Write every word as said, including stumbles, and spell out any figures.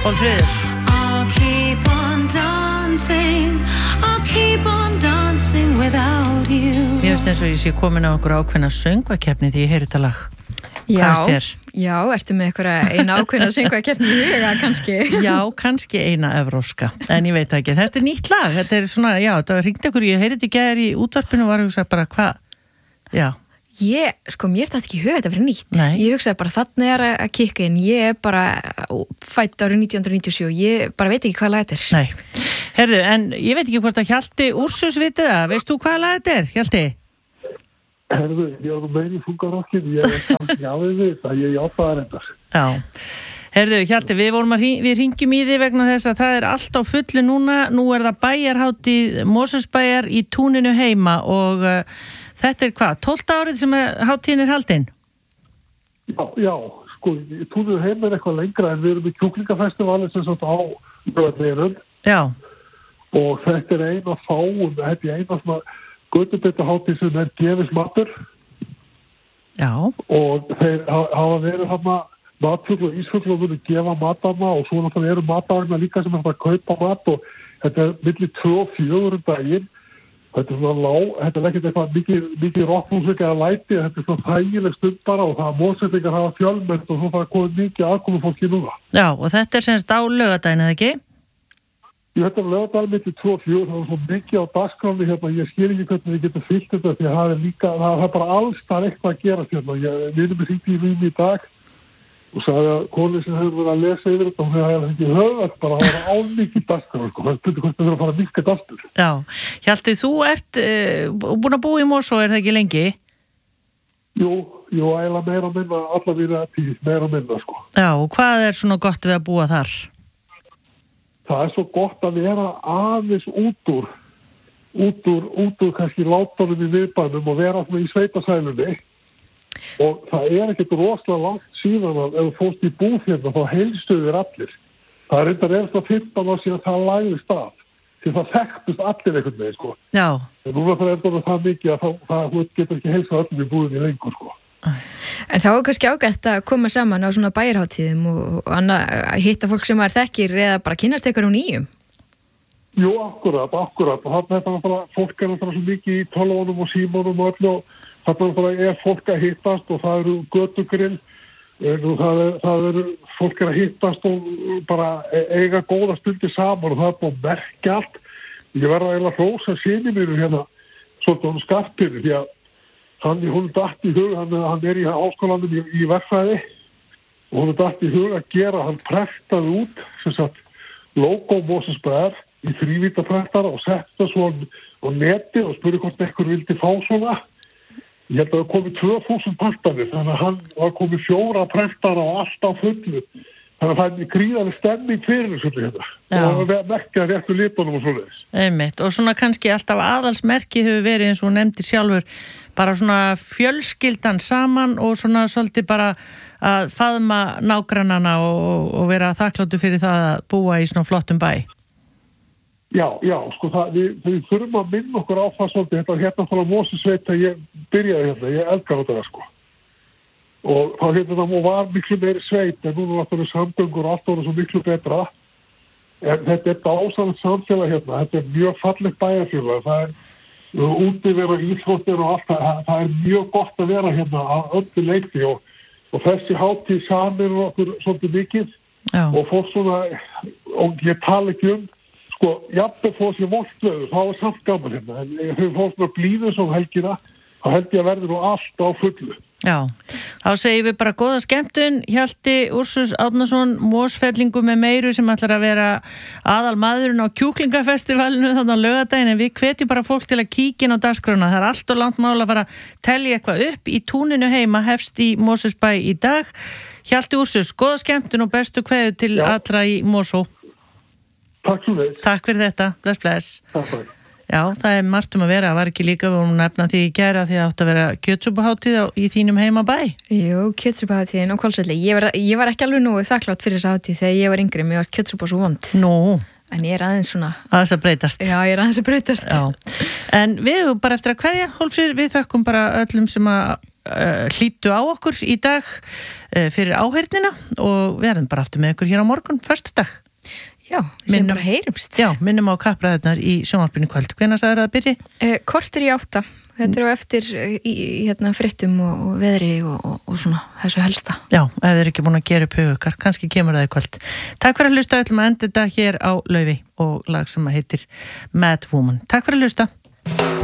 Hólmfríður. I'll keep on dancing, I'll keep on dancing without you. Mér finnst eins og ég sé komin á okkur ákveðna söngvakeppni því ég heyri þetta lag. Já, þér? já, ertu með eitthvað eina ákveðna söngvakeppni í huga, kannski? Já, kannski eina evróska, en ég veit ekki. Þetta er nýtt lag, þetta er svona, já, þetta ringdi okkur, ég heyrði þetta í gær í útvarpinu og var að hugsa bara, hvað, já. Ég, sko, mér þetta ekki í huga, þetta verið nýtt. Nei. Ég hugsaði bara, þannig er að kikka inn, ég er bara fædd árið nítján hundruð níutíu og sjö, ég bara veit ekki hvað lag þetta er. Nei, heyrðu, en ég veit ekki hvort að Hjalti Úrsus vitið það, veist þú hvað lag þetta er, Hjalti? Herðu, ég var nú meiri fungarokkin, ég er kannski jáfið við það, ég játaði þetta. Já, herðu, Hjalti, við vorum að hring, við ringjum í því vegna þess að það er allt á fullu núna, nú er það bæjarhátíð Mosfellsbæjar í túninu heima og uh, þetta er hvað, tólfta árið sem hátíðin er haldin? Já, já, sko, túninu heima er eitthvað lengra en við erum í kjúklingafestivali sem sagt á Lögðarveginum. Já. Og þetta er eina fáum, þetta er eina svona götubitahátíð sem er gefis matur. Já. Og þeir hafa verið hana matfugl og ísfugl og verið gefa matana og svo náttúrulega eru matarna líka sem er að kaupa mat og þetta er milli tvö og fjögur um daginn. Þetta er svona lág, þetta er ekkert eitthvað mikið, mikið rockmúsík eða læti, þetta er svona þægileg stund bara og það að Mosfellingar hafa fjölmennt og svo það er komið mikið aðkomu fólki núna. Já, og þetta er semst á laugardaginn, eða ekki? Þetta er laugardaginn milli tvö og fjögur, það er svo mikið á dagskráni hérna, ég skil ekki hvernig við getum fyllt þetta því að það er líka, það er bara alls það eitthvað að gera hérna. Ég vinur mig hringdi í rými í dag og sagði að konur sem hefur verið að lesa yfir þetta og það hefði ekki höfðast bara að það var álmikið dagskráni, sko, það spurði hvort það verið að fara að minnka aftur. Já, Hjalti, þú ert uh, búin að búa í Mosó, er það ekki lengi? Jú, jú, eiginlega meira að minna, alla við að tíð, meira að minna, sko. Já, og hvað er svona gott við að búa þar? Það er svo gott að vera aðeins út úr, út úr, út úr kannski látunum í viðbænum og vera svona í sveitasælunni og það er ekkert rosalega langt síðan að ef þú fórst í búð hérna þá heilstuðir allir. Það er reyndar eftir fimmtán ár síðan það lagðist af því það þekktust allir einhvern veginn, sko. Já. En núna það er bara það mikið að það, það getur ekki heilsað allir í búðinni lengur, sko. En þá er kannski ágætt að koma saman á svona bæjarhátíðum og, og annað, að hitta fólk sem maður þekkir eða bara kynnast ykkur um nýjum. Jú, akkurat, akkurat. Og þarna er það bara, fólk er það svo mikið í tölvunum og símanum og öllu og þarna bara er fólk að hittast og það eru götugrill, það er, það eru fólk er að hittast og bara eiga góða stundir saman og það er búin að merkja allt. Ég verða eiginlega hrósa syni mínu hérna, svolítið hún Skarpinu, því að Hann, hún er dætt í hug, hann, hann er í háskólanum í, í verkfræði og hún er dætt í hug að gera, hann prentaði út sem sagt logo Mosfellsbæjar í þrívíta prentara og setta svo á neti og spurði hvort ekkur vildi fá svona. Ég held að það komið tvö þúsund prentanir, þannig að hann var komið fjóra prentara og allt á fullu. Þannig að það er gríðarleg stemning fyrir þessu hérna. Og það merkja réttu litunum og svoleiðis. Einmitt, og svona kannski alltaf aðalsmerki hefur verið eins og nefndir sjálfur bara svona fjölskyldan saman og svona svolítið bara að faðma nágrannana og, og vera þakkláttur fyrir það að búa í svona flottum bæ. Já, já, sko það, við, við þurfum að minna okkur á það svolítið, þetta hérna frá Mosfellsveit að ég byrjaði hérna, ég elskar þetta sko. Og þá hérna það var miklu meiri sveit en núna var það samgöngur og allt voru svo miklu betra. En þetta er dásamlegt samfélag hérna, þetta er mjög fallegt bæjarfélag, það er úti vera íþróttir og allt, það, það er mjög gott að vera hérna að öllu leikti og, og þessi hátíð samir okkur svolítið mikið. Já. Og fór svona, og ég tala ekki um, sko, jafnveg fór sér voltlöður, þá er samt gaman hérna, en þau fór svona blíður svo helgina, þá held ég að verður nú allt á fullu. Já, þá segjum við bara góða skemmtun, Hjalti Úrsus Árnason, Mosfellingu með meiru sem ætlar að vera aðal maðurinn á kjúklingafestivalinu þannig á laugardaginn, en við hvetjum bara fólk til að kíkja inn á dagskrána, það er allt og langt mál að fara að telja eitthvað upp í túninu heima, hefst í Mosfellsbæ í dag. Hjalti Úrsus, góða skemmtun og bestu kveðu til Já. Allra í Mosó. Takk svo veist. Takk fyrir þetta, bless bless. Takk fyrir. Já, það er margt um að vera, var ekki líka við vorum nefna því í gæra því að átt að vera kjötsúpuhátíð í þínum heimabæ? Jú, kjötsúpuhátíðin og Hvolsvelli. Ég var, ég var ekki alveg nú þakklátt fyrir þessa hátíð þegar ég var yngri, mér varst kjötsúpa svo vond. Nú. En ég er aðeins svona... Aðeins að breytast. Já, ég er aðeins að breytast. Já. En við bara eftir að kveðja, Hólmfríður, við þökkum bara öllum sem að uh, hlýttu á okkur í dag uh, fyrir áheyrnina og við erum bara aftur með ykkur hér á morgun, föstudag. Já, sem bara heyrumst. Já, minnum á kappræðarnar í sjónvarpinu í kvöld. Hvenær sagðir það að byrja? Uh, kortir í átta. Þetta er á eftir í, í hérna, fréttum og, og veðri og, og, og svona þessu helsta. Já, ef þið er ekki búin að gera upp hugukar, kannski kemur það í kvöld. Takk fyrir að hlusta, ætlum að enda þetta hér á Laufi og lag sem heitir Mad Woman. Takk fyrir að hlusta.